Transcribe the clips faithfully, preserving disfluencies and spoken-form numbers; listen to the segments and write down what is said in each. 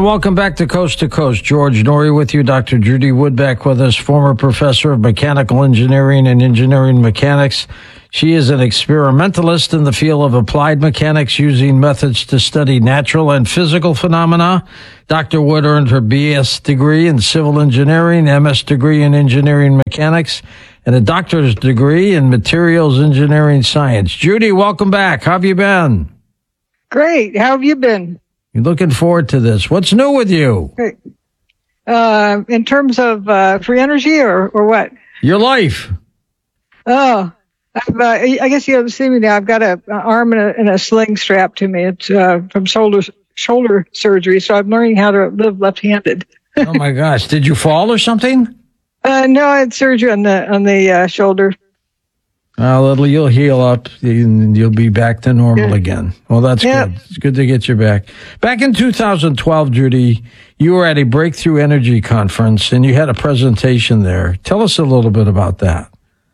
welcome back to Coast to Coast. George Noory with you. Doctor Judy Woodbeck with us, former professor of mechanical engineering and engineering mechanics. She is an experimentalist in the field of applied mechanics using methods to study natural and physical phenomena. Doctor Wood earned her B S degree in civil engineering, M S degree in engineering mechanics, and a doctor's degree in materials engineering science. Judy, welcome back. How have you been? Great. How have you been? You're looking forward to this. What's new with you? Great. Uh, in terms of uh, free energy or, or what? Your life. Oh, I've, uh, I guess you haven't seen me now. I've got a, a arm and a, and a sling strapped to me. It's uh, from shoulder shoulder surgery, so I'm learning how to live left-handed. Oh my gosh! Did you fall or something? Uh, no, I had surgery on the on the uh, shoulder. Well, you'll heal up and you'll be back to normal yeah. again. Well, that's yeah. good. It's good to get you back. Back in two thousand twelve, Judy, you were at a Breakthrough Energy Conference and you had a presentation there. Tell us a little bit about that.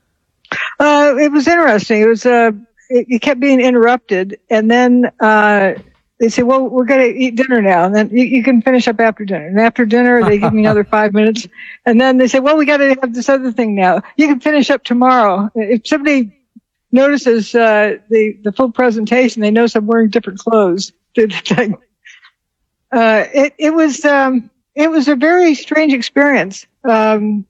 Uh, it was interesting. It was, uh, it, it kept being interrupted. And then, uh, they said, well, we're going to eat dinner now. And then you, you can finish up after dinner. And after dinner, they give me another five minutes. And then they said, well, we got to have this other thing now. You can finish up tomorrow. If somebody notices, uh, the, the full presentation, they notice I'm wearing different clothes. uh, it, it was, um, it was a very strange experience. Um,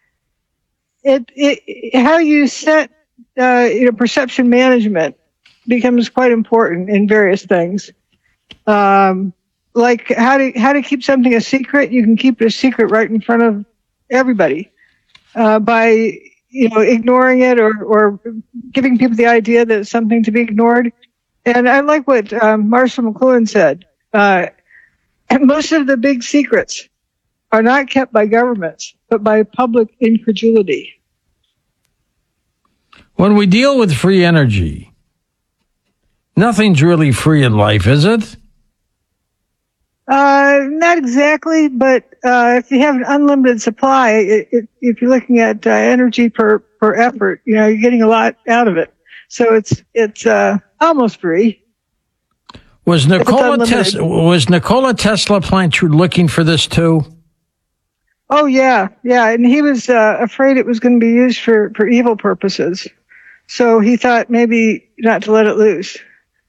It, it, how you set, uh, you know, perception management becomes quite important in various things. Um, like how to, how to keep something a secret. You can keep it a secret right in front of everybody, uh, by, you know, ignoring it or, or giving people the idea that it's something to be ignored. And I like what, um, Marshall McLuhan said. Uh, most of the big secrets are not kept by governments, but by public incredulity. When we deal with free energy, nothing's really free in life, is it? Uh, not exactly, but uh, if you have an unlimited supply, it, it, if you're looking at uh, energy per, per effort, you know, you're getting a lot out of it. So it's it's uh, almost free. Was Nikola Tesla was Nikola Tesla Plant looking for this too? Oh yeah, yeah, and he was uh, afraid it was going to be used for, for evil purposes, so he thought maybe not to let it loose.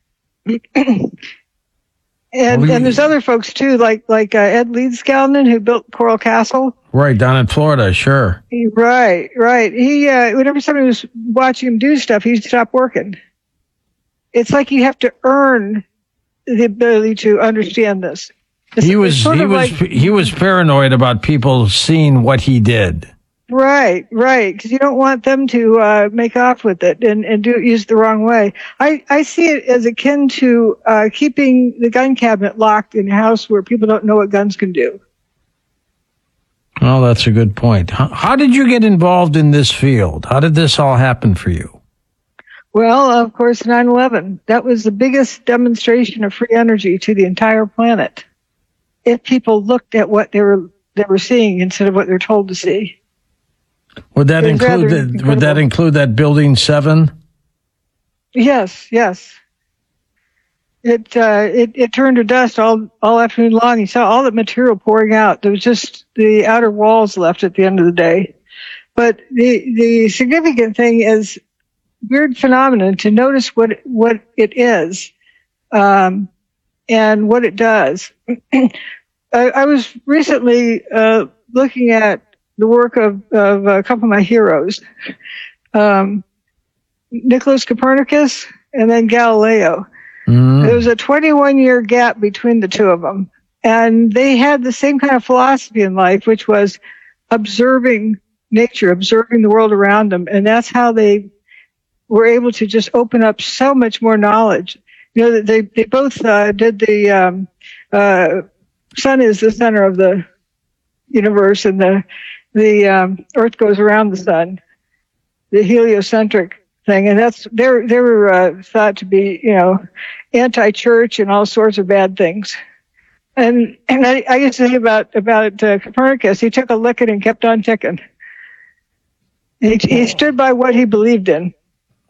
And well, and there's other folks too, like like uh, Ed Leedskalnin, who built Coral Castle. Right, down in Florida, sure. He, right, right. He uh, whenever somebody was watching him do stuff, he'd stop working. It's like you have to earn the ability to understand this. It's, he was he was like, he was paranoid about people seeing what he did. Right, right, because you don't want them to uh, make off with it and, and do use it the wrong way. I, I see it as akin to uh, keeping the gun cabinet locked in a house where people don't know what guns can do. Oh, that's a good point. How, how did you get involved in this field? How did this all happen for you? Well, of course, nine eleven. That was the biggest demonstration of free energy to the entire planet. If people looked at what they were they were seeing instead of what they're told to see. Would that include the, would that include that building seven? Yes, yes. It uh, it it turned to dust all all afternoon long. You saw all the material pouring out. There was just the outer walls left at the end of the day. But the the significant thing is weird phenomenon to notice what what it is, um, and what it does. I, I was recently uh, looking at the work of, of a couple of my heroes, um, Nicholas Copernicus and then Galileo. Mm. There was a twenty-one year gap between the two of them. And they had the same kind of philosophy in life, which was observing nature, observing the world around them. And that's how they were able to just open up so much more knowledge. You know, they, they both uh, did the um, uh, sun is the center of the universe and the the um, Earth goes around the sun, the heliocentric thing, and that's they they were uh, thought to be, you know, anti-church and all sorts of bad things. And and I, I used to say about about uh, Copernicus, he took a licking and kept on ticking. He, he stood by what he believed in.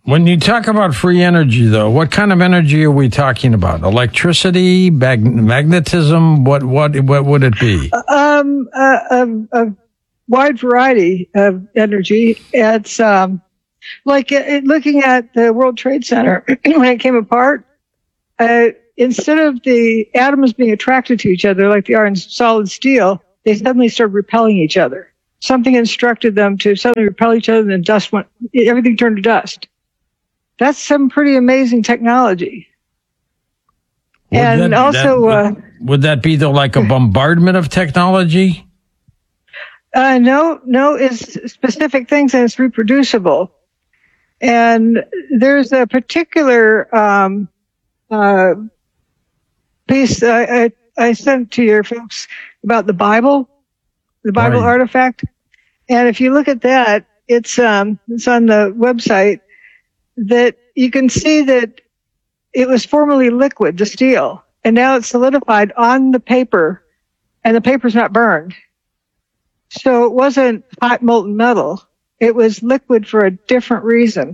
When you talk about free energy, though, what kind of energy are we talking about? Electricity, mag- magnetism? What what what would it be? Um, a, a, a wide variety of energy. It's um, like uh, looking at the World Trade Center when it came apart. Uh, instead of the atoms being attracted to each other like they are in solid steel, they suddenly started repelling each other. Something instructed them to suddenly repel each other, and then dust went. Everything turned to dust. That's some pretty amazing technology. Would and that, also, that, would, uh, would that be the, like a bombardment of technology? uh, no, no, it's specific things and it's reproducible. And there's a particular um, uh, piece I, I, I sent to your folks about the Bible, the Bible Right. artifact. And if you look at that, it's um, it's on the website. That you can see that it was formerly liquid, the steel, and now it's solidified on the paper, and the paper's not burned. So it wasn't hot molten metal. It was liquid for a different reason.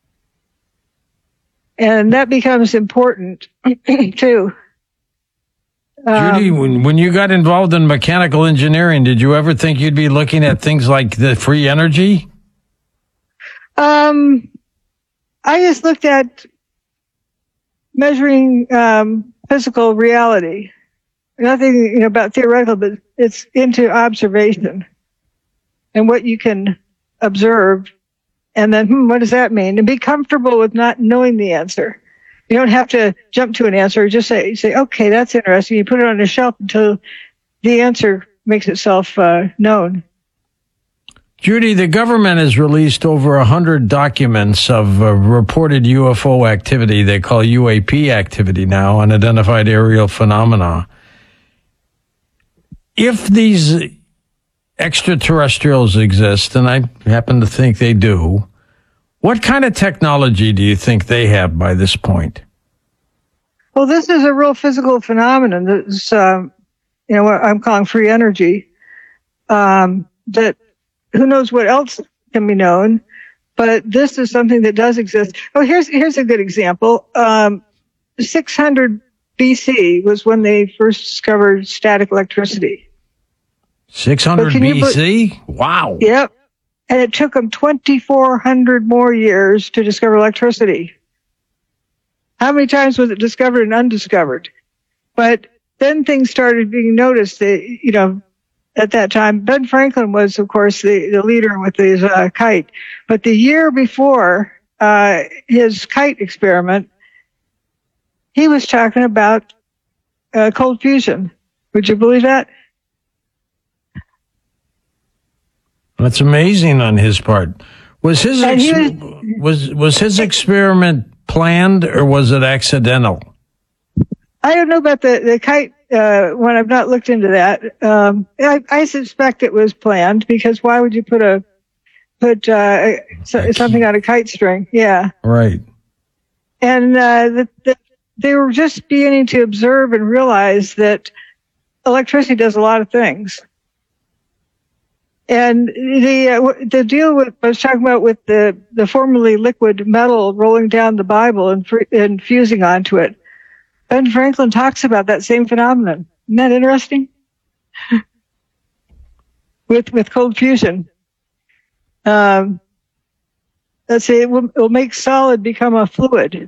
And that becomes important, too. Um, Judy, when, when you got involved in mechanical engineering, did you ever think you'd be looking at things like the free energy? Um... I just looked at measuring um, physical reality. Nothing, you know, about theoretical, but it's into observation and what you can observe. And then, hmm, what does that mean? And be comfortable with not knowing the answer. You don't have to jump to an answer. Just say, say, okay, that's interesting. You put it on the shelf until the answer makes itself uh, known. Judy, the government has released over one hundred documents of uh, reported U F O activity they call U A P activity now, unidentified aerial phenomena. If these extraterrestrials exist, and I happen to think they do, what kind of technology do you think they have by this point? Well, this is a real physical phenomenon. That's, um, you know, what I'm calling free energy. Um, that who knows what else can be known, but this is something that does exist. Oh, here's here's a good example. Um, six hundred B C was when they first discovered static electricity. six hundred B C? Wow. Yep. And it took them twenty-four hundred more years to discover electricity. How many times was it discovered and undiscovered? But then things started being noticed that, you know, at that time, Ben Franklin was, of course, the, the leader with his uh, kite. But the year before uh, his kite experiment, he was talking about uh, cold fusion. Would you believe that? That's amazing on his part. Was his And ex- he was was his experiment planned or was it accidental? I don't know about the, the kite uh, one. I've not looked into that. Um, I, I suspect it was planned because why would you put a put uh, so, something on a kite string? Yeah, Right. and uh, the, the, they were just beginning to observe and realize that electricity does a lot of things. And the uh, the deal with I was talking about with the the formerly liquid metal rolling down the Bible and, fr- and fusing onto it. Ben Franklin talks about that same phenomenon. Isn't that interesting? with with cold fusion, um, let's say it will, it will make solid become a fluid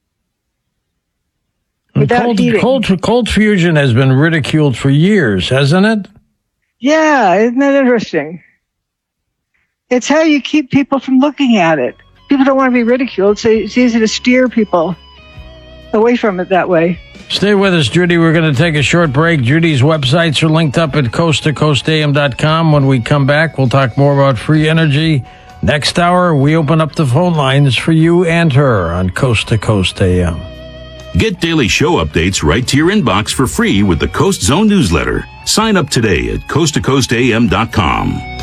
without Cold, heating. cold, cold fusion has been ridiculed for years, hasn't it? Yeah, isn't that interesting? It's how you keep people from looking at it. People don't want to be ridiculed, so it's easy to steer people away from it that way. Stay with us, Judy. We're going to take a short break. Judy's websites are linked up at coast to coast a m dot com. When we come back, we'll talk more about free energy. Next hour, we open up the phone lines for you and her on Coast to Coast A M. Get daily show updates right to your inbox for free with the Coast Zone newsletter. Sign up today at coast to coast a m dot com.